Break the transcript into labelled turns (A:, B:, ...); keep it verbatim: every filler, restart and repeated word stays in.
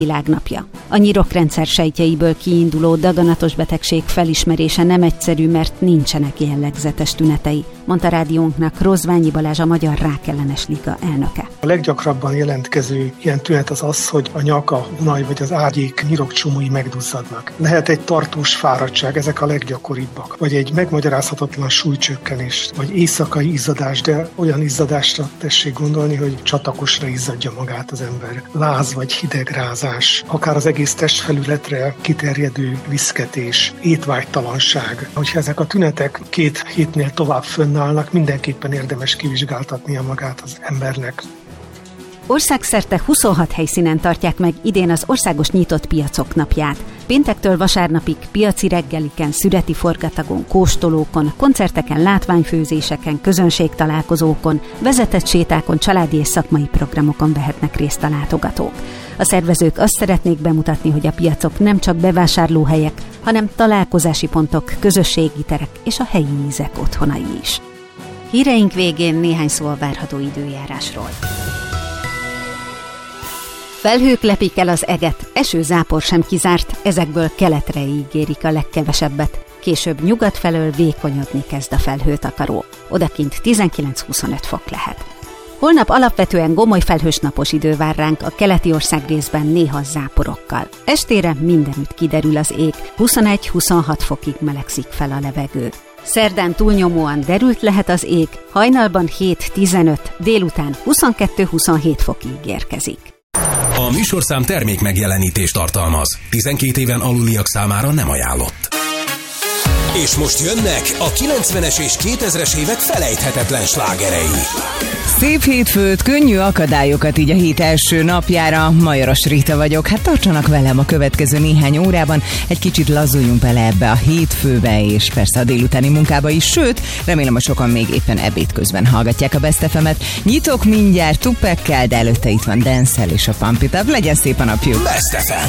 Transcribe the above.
A: világnapja. A nyirokrendszer sejtjeiből kiinduló daganatos betegség felismerése nem egyszerű, mert nincsenek jellegzetes tünetei, mondta rádiónknak Rozványi Balázs, a Magyar Rákellenes Liga elnöke.
B: A leggyakrabban jelentkező ilyen tünet az az, hogy a nyak, a hunaj vagy az ágyék nyirokcsomói megduzzadnak. Lehet egy tartós fáradtság, ezek a leggyakoribbak, vagy egy megmagyarázhatatlan súlycsökkenés, vagy éjszakai izzadás, de olyan izzadásra tessék gondolni, hogy csatakosra izzadja magát az ember. Láz vagy hidegrázás, akár az egész testfelületre kiterjedő viszketés, étvágytalanság. Hogyha ezek a tünetek két hétnél tovább fönnállnak, mindenképpen érdemes kivizsgáltatnia magát az embernek.
A: Országszerte huszonhat helyszínen tartják meg idén az Országos Nyitott Piacok Napját. Péntektől vasárnapig piaci reggeliken, szüreti forgatagon, kóstolókon, koncerteken, látványfőzéseken, közönségtalálkozókon, vezetett sétákon, családi és szakmai programokon vehetnek részt a látogatók. A szervezők azt szeretnék bemutatni, hogy a piacok nem csak bevásárlóhelyek, hanem találkozási pontok, közösségi terek és a helyi ízek otthonai is. Híreink végén néhány szó a várható időjárásról. Felhők lepik el az eget, esőzápor sem kizárt, ezekből keletre ígérik a legkevesebbet. Később nyugat felől vékonyodni kezd a felhőtakaró. Odakint tizenkilenc-huszonöt fok lehet. Holnap alapvetően gomoly felhős napos idő vár ránk, a keleti országrészben néha záporokkal. Estére mindenütt kiderül az ég, huszonegy-huszonhat fokig melegszik fel a levegő. Szerdán túlnyomóan derült lehet az ég, hajnalban hét-tizenöt, délután huszonkettő-huszonhét fokig érkezik.
C: A műsorszám termék megjelenítést tartalmaz. tizenkét éven aluliak számára nem ajánlott. És most jönnek a kilencvenes és kétezres évek felejthetetlen slágerei.
D: Szép hétfőt, könnyű akadályokat így a hét első napjára. Majoras Rita vagyok, hát tartsanak velem a következő néhány órában. Egy kicsit lazuljunk bele ebbe a hétfőbe, és persze a délutáni munkába is, sőt, remélem, hogy sokan még éppen ebéd közben hallgatják a Best ef emet. Nyitok mindjárt Tupekkel, de előtte itt van Denzel és a Pump It Up. Legyen szép a napjuk!
C: Best ef em.